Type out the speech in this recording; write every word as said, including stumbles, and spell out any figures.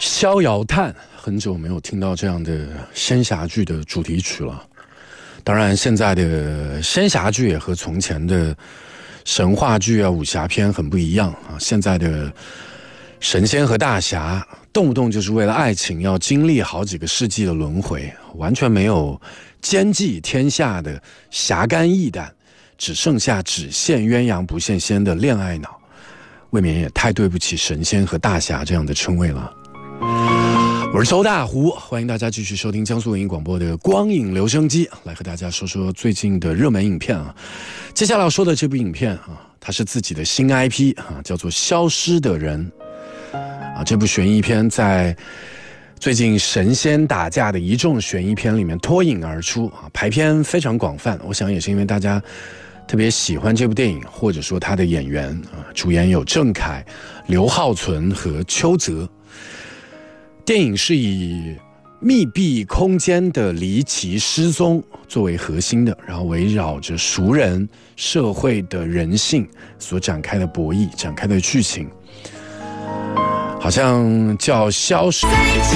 逍遥叹，很久没有听到这样的仙侠剧的主题曲了。当然，现在的仙侠剧也和从前的神话剧啊、武侠片很不一样啊。现在的神仙和大侠，动不动就是为了爱情要经历好几个世纪的轮回，完全没有兼济天下的侠肝义胆，只剩下只羡鸳鸯不羡仙的恋爱脑，未免也太对不起神仙和大侠这样的称谓了。我是周大胡，欢迎大家继续收听江苏文艺广播的光影留声机，来和大家说说最近的热门影片啊。接下来要说的这部影片啊，它是自己的新 I P 啊，叫做《消失的人》啊。这部悬疑片在最近神仙打架的一众悬疑片里面脱颖而出啊，排片非常广泛。我想也是因为大家特别喜欢这部电影，或者说他的演员啊，主演有郑恺、刘浩存和邱泽。电影是以密闭空间的离奇失踪作为核心的，然后围绕着熟人社会的人性所展开的博弈展开的剧情，好像叫消失